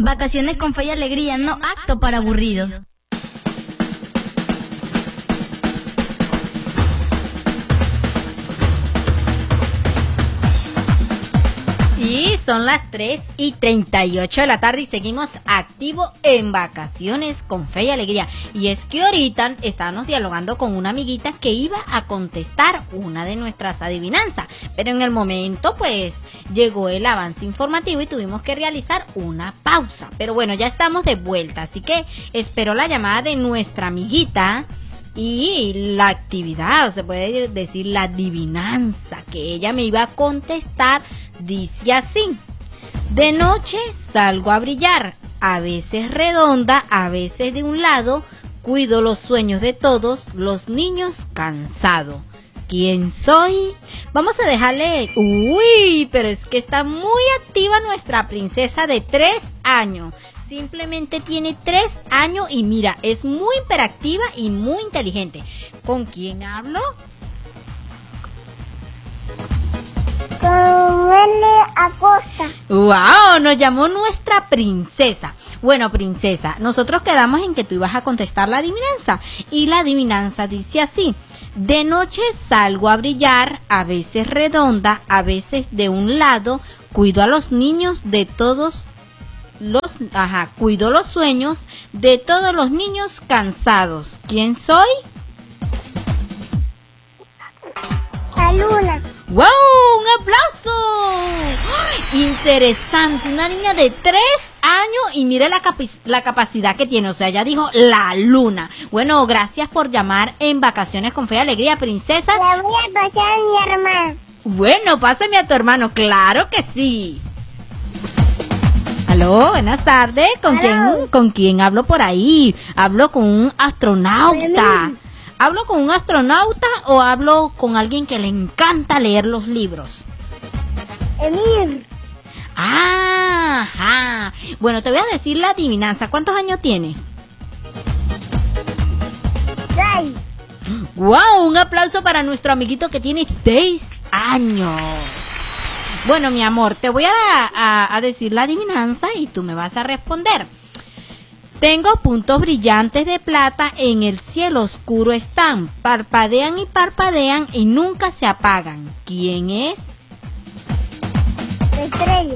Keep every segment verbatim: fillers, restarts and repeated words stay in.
Vacaciones con fe y alegría, no apto para aburridos. Y son las tres y treinta y ocho de la tarde y seguimos activo en Vacaciones con Fe y Alegría. Y es que ahorita estábamos dialogando con una amiguita que iba a contestar una de nuestras adivinanzas, pero en el momento pues llegó el avance informativo y tuvimos que realizar una pausa. Pero bueno, ya estamos de vuelta, así que espero la llamada de nuestra amiguita. Y la actividad, o se puede decir la adivinanza que ella me iba a contestar, dice así: de noche salgo a brillar, a veces redonda, a veces de un lado, cuido los sueños de todos, los niños cansado. ¿Quién soy? Vamos a dejarle... Uy, pero es que está muy activa nuestra princesa de tres años. Simplemente tiene tres años y mira, es muy hiperactiva y muy inteligente. ¿Con quién hablo? Con L. Acosta. ¡Wow! Nos llamó nuestra princesa. Bueno, princesa, nosotros quedamos en que tú ibas a contestar la adivinanza. Y la adivinanza dice así: de noche salgo a brillar, a veces redonda, a veces de un lado, cuido a los niños de todos los... Ajá, cuido los sueños de todos los niños cansados. ¿Quién soy? La luna. ¡Wow! ¡Un aplauso! ¡Ay! Interesante, una niña de tres años y mire la, capi- la capacidad que tiene, o sea, ella dijo la luna. Bueno, gracias por llamar en Vacaciones con Fe y Alegría, princesa. Le voy a pasar a mi hermano. Bueno, pásame a tu hermano, claro que sí. Aló, buenas tardes, ¿con Aló. quién, con quién hablo por ahí? Hablo con un astronauta. Emil. ¿Hablo con un astronauta o hablo con alguien que le encanta leer los libros? Emir. Ah, ajá. Bueno, te voy a decir la adivinanza. ¿Cuántos años tienes? Seis. ¡Wow! Un aplauso para nuestro amiguito que tiene seis años. Bueno, mi amor, te voy a, a, a decir la adivinanza y tú me vas a responder. Tengo puntos brillantes de plata, en el cielo oscuro están, parpadean y parpadean y nunca se apagan. ¿Quién es? Estrella.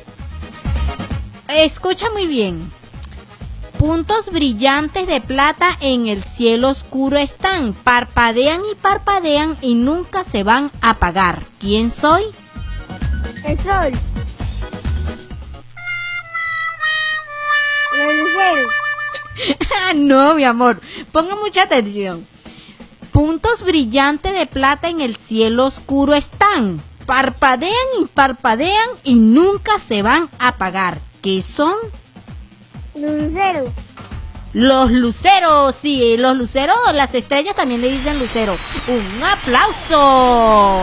Escucha muy bien. Puntos brillantes de plata en el cielo oscuro están, parpadean y parpadean y nunca se van a apagar. ¿Quién soy? El sol. Los luceros. No, mi amor, ponga mucha atención. Puntos brillantes de plata en el cielo oscuro están, parpadean y parpadean y nunca se van a apagar. ¿Qué son? Luceros. Los luceros, sí, los luceros, las estrellas también le dicen lucero. ¡Un aplauso!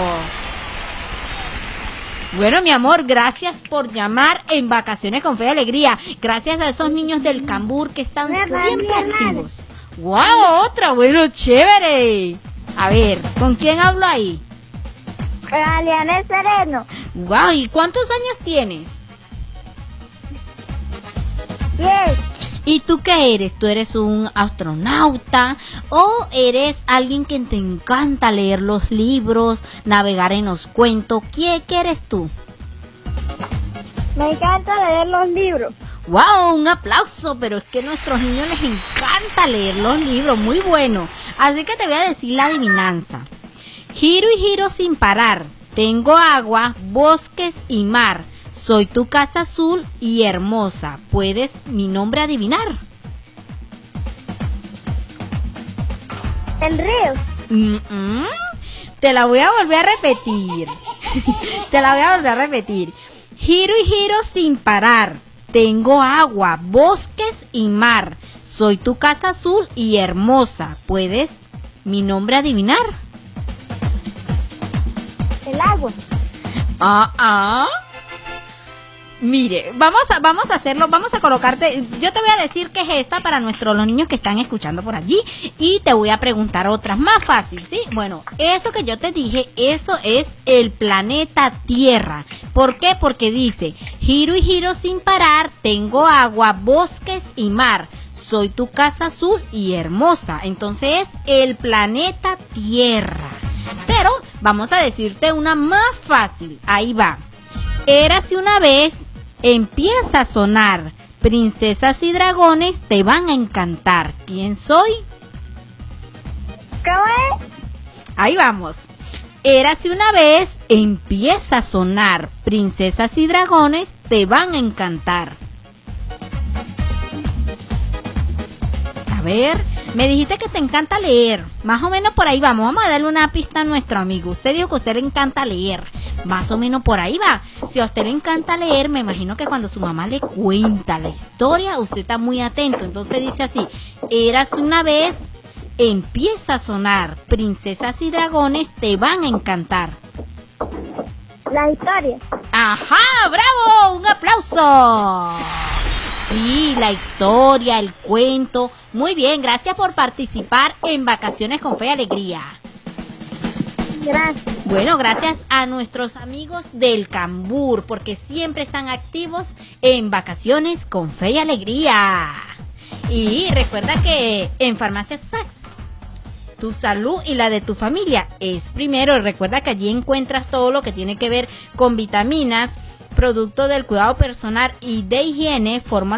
Bueno, mi amor, gracias por llamar en Vacaciones con Fe y Alegría. Gracias a esos niños del Cambur que están siempre activos. ¡Wow! Otra, bueno, chévere. A ver, ¿con quién hablo ahí? Con Alianel Sereno. ¡Wow! ¿Y cuántos años tienes? Diez. ¿Y tú qué eres? ¿Tú eres un astronauta o eres alguien que te encanta leer los libros, navegar en los cuentos? ¿Qué, qué eres tú? Me encanta leer los libros. ¡Wow! Un aplauso, pero es que a nuestros niños les encanta leer los libros, muy bueno. Así que te voy a decir la adivinanza. Giro y giro sin parar, tengo agua, bosques y mar. Soy tu casa azul y hermosa. ¿Puedes mi nombre adivinar? El río. Mm-mm. Te la voy a volver a repetir. Te la voy a volver a repetir. Giro y giro sin parar. Tengo agua, bosques y mar. Soy tu casa azul y hermosa. ¿Puedes mi nombre adivinar? El agua. Ah, ah. Mire, vamos a, vamos a hacerlo, vamos a colocarte, yo te voy a decir qué es esta para nuestros los niños que están escuchando por allí y te voy a preguntar otras más fácil, ¿sí? Bueno, eso que yo te dije, eso es el planeta Tierra. ¿Por qué? Porque dice, giro y giro sin parar, tengo agua, bosques y mar, soy tu casa azul y hermosa. Entonces es el planeta Tierra. Pero vamos a decirte una más fácil, ahí va. Érase una vez, empieza a sonar, princesas y dragones te van a encantar. ¿Quién soy? ¿Cómo es? Ahí vamos. Érase una vez, empieza a sonar, princesas y dragones te van a encantar. A ver, me dijiste que te encanta leer. Más o menos por ahí vamos. Vamos a darle una pista a nuestro amigo. Usted dijo que a usted le encanta leer. Más o menos por ahí va. Si a usted le encanta leer, me imagino que cuando su mamá le cuenta la historia, usted está muy atento. Entonces dice así, érase una vez, empieza a sonar, princesas y dragones te van a encantar. La historia. ¡Ajá! ¡Bravo! ¡Un aplauso! Sí, la historia, el cuento. Muy bien, gracias por participar en Vacaciones con Fe y Alegría. Gracias. Bueno, gracias a nuestros amigos del Cambur, porque siempre están activos en Vacaciones con Fe y Alegría. Y recuerda que en Farmacia Saks, tu salud y la de tu familia es primero. Recuerda que allí encuentras todo lo que tiene que ver con vitaminas, productos del cuidado personal y de higiene, forma